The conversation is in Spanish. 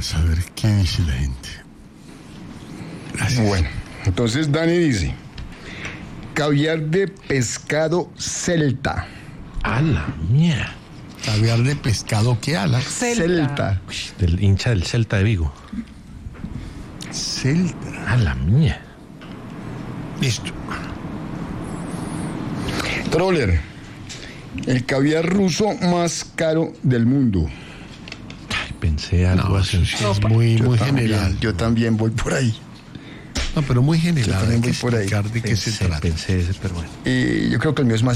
Vamos a ver qué dice la gente. Gracias. Bueno, entonces Dani dice: caviar de pescado celta. A la mía. Caviar de pescado, ¿qué ala? Celta. Del hincha del Celta de Vigo. Celta. A la mía. Listo. Troller: el caviar ruso más caro del mundo. Ay, pensé algo No, así. eso sí es muy general. Yo también voy por ahí. No, pero muy general. Yo también Hay que voy por ahí. explicar de qué se trata. Pensé ese, pero bueno. Yo creo que el mío es más